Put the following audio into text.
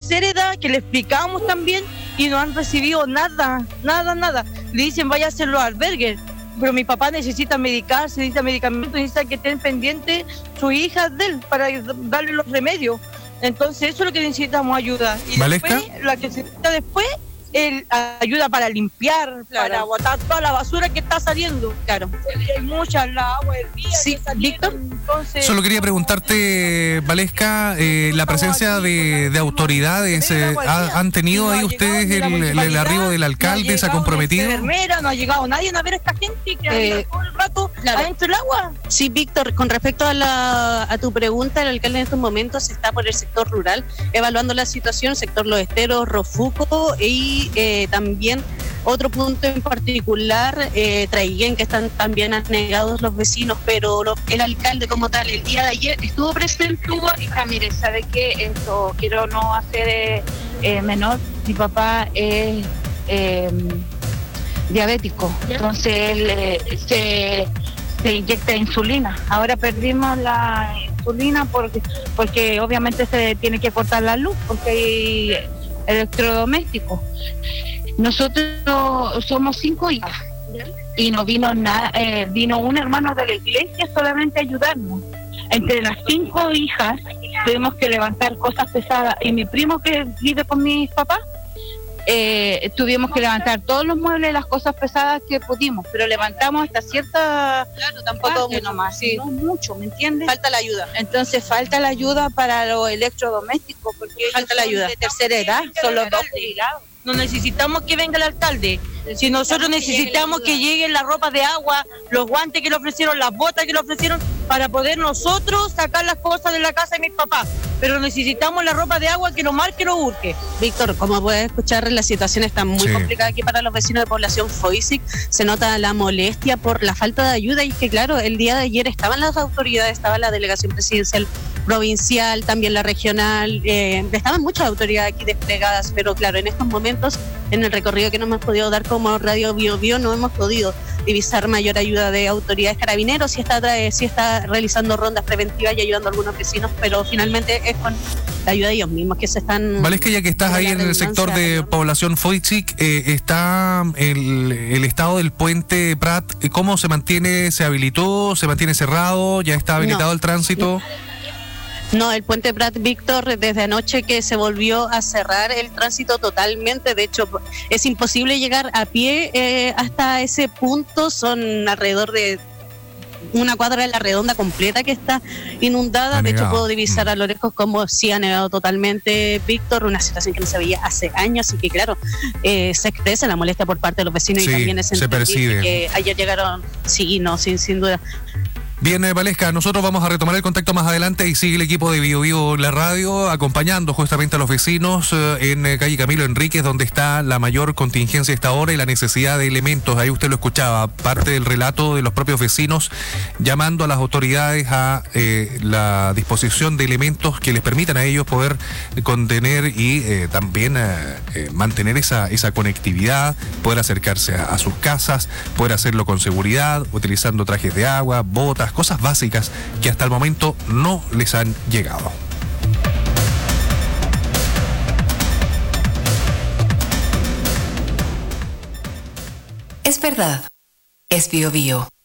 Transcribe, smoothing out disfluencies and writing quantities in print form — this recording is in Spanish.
tercera edad, que le explicamos también, y no han recibido nada. Le dicen, vaya a hacerlo al albergue. Pero mi papá necesita medicarse, necesita medicamentos, necesita que estén pendientes sus hijas de él para darle los remedios. Entonces eso es lo que necesitamos, ayuda. Y ¿Valesca? después, la que se necesita después, ayuda para limpiar, para botar toda la basura que está saliendo. Claro. Hay mucha, la agua hervida. Sí, Víctor. Entonces, Solo quería preguntarte, Valesca, la presencia de autoridades, ¿han tenido ahí ustedes el arribo del alcalde? ¿Se ha comprometido? No ha llegado nadie a ver a esta gente que anda todo el rato adentro del agua. Sí, Víctor, con respecto a tu pregunta, el alcalde en estos momentos está por el sector rural, evaluando la situación, sector Los Esteros, Rofuco y también otro punto en particular, Traiguén, que están también anegados los vecinos, pero el alcalde como tal, el día de ayer estuvo presente. Hija, mire, ¿sabe qué? Esto quiero no hacer menor. Mi papá es diabético, entonces él se inyecta insulina. Ahora perdimos la insulina porque obviamente se tiene que cortar la luz porque hay electrodomésticos. Nosotros somos 5 hijas y no vino nada, vino un hermano de la iglesia solamente a ayudarnos. Entre las 5 hijas tuvimos que levantar cosas pesadas y mi primo que vive con mis papás, tuvimos que levantar todos los muebles, las cosas pesadas que pudimos, pero levantamos hasta cierta tampoco mucho, nomás, sí. No mucho, ¿me entiendes? Falta la ayuda. Entonces falta la ayuda para los electrodomésticos, porque falta la ayuda de tercera edad, son los 2 jubilados. No necesitamos que venga el alcalde. Si nosotros necesitamos que lleguen la ropa de agua, los guantes que le ofrecieron, las botas que le ofrecieron, para poder nosotros sacar las cosas de la casa de mis papás. Pero necesitamos la ropa de agua que no marque, no urge. Víctor, como puedes escuchar, la situación está muy complicada aquí para los vecinos de población Foisic. Se nota la molestia por la falta de ayuda y que, claro, el día de ayer estaban las autoridades, estaba la delegación presidencial provincial, también la regional, estaban muchas autoridades aquí desplegadas, pero claro, en estos momentos, en el recorrido que no hemos podido dar como Radio Bio Bio, no hemos podido divisar mayor ayuda de autoridades. Carabineros sí está realizando rondas preventivas y ayudando a algunos vecinos, pero finalmente es con la ayuda de ellos mismos que se están... Valesca, ya que estás ahí en el sector de población Foisic, está el estado del puente Prat, ¿cómo se mantiene? ¿Se habilitó? ¿Se mantiene cerrado? ¿Ya está habilitado el tránsito? No, el puente Prat, Víctor, desde anoche que se volvió a cerrar el tránsito totalmente. De hecho, es imposible llegar a pie hasta ese punto. Son alrededor de una cuadra de la redonda completa que está inundada. De hecho, puedo divisar a lo lejos como sí ha nevado totalmente, Víctor, una situación que no se veía hace años y que, claro, se expresa la molestia por parte de los vecinos y también es entendible que ayer llegaron, sin duda. Bien, Valesca, nosotros vamos a retomar el contacto más adelante y sigue el equipo de Bio Bio La Radio acompañando justamente a los vecinos en calle Camilo Enríquez, donde está la mayor contingencia a esta hora y la necesidad de elementos. Ahí usted lo escuchaba, parte del relato de los propios vecinos llamando a las autoridades a la disposición de elementos que les permitan a ellos poder contener y también mantener esa conectividad, poder acercarse a sus casas, poder hacerlo con seguridad, utilizando trajes de agua, botas, cosas básicas que hasta el momento no les han llegado. Es verdad, es Bio Bio.